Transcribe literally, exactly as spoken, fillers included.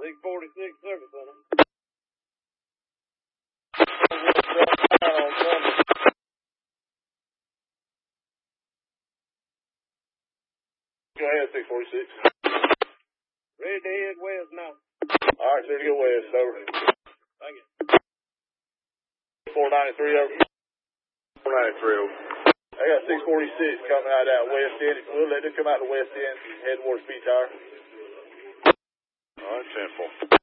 six forty-six Service Center. Go ahead, six forty-six. Ready to head west now. All right, ready to go west, over. Thank you. four ninety-three, over. four ninety-three, over. I got six forty-six coming out of that west end. We'll let them come out the west end, head towards Speed Tower. All right, ten four.